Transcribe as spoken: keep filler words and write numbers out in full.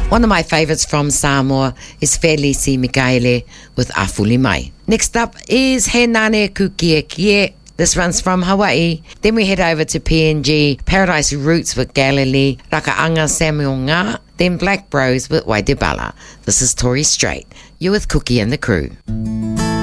One of my favourites from Samoa is Felisi Mikaele with Afuli Mai. Next up is He Nane Kukie Kie. This runs from Hawaii. Then we head over to P N G, Paradise Roots with Galilee, Rakaanga Samuel Ngā, then Black Bros with Waidebala. This is Tori Strait. You're with Cookie and the crew.